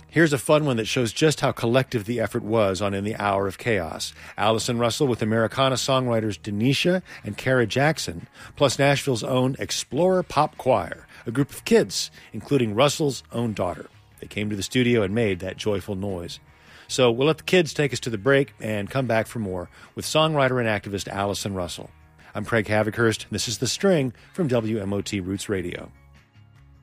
Here's a fun one that shows just how collective the effort was on In the Hour of Chaos. Allison Russell with Americana songwriters Denisha and Kara Jackson, plus Nashville's own Explorer Pop Choir, a group of kids, including Russell's own daughter. They came to the studio and made that joyful noise. So we'll let the kids take us to the break and come back for more with songwriter and activist Allison Russell. I'm Craig Havikhurst. This is The String from WMOT Roots Radio.